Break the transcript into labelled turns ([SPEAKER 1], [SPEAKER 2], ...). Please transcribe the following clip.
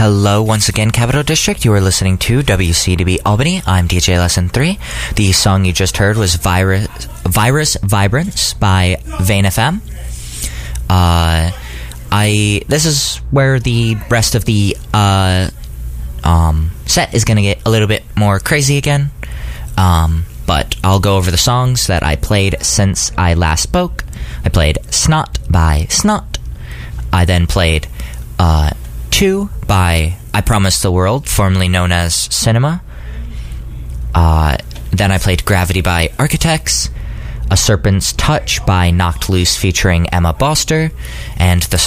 [SPEAKER 1] Hello once again, Capital District. You are listening to WCDB Albany. I'm DJ Lesson 3. The song you just heard was Virus Vibrance by Vane FM. This is where the rest of the set is going to get a little bit more crazy again. But I'll go over the songs that I played since I last spoke. I played Snot by Snot. I then played 2 by I Promised the World, formerly known as Cinema. Then I played Gravity by Architects, A Serpent's Touch by Knocked Loose featuring Emma Boster, and the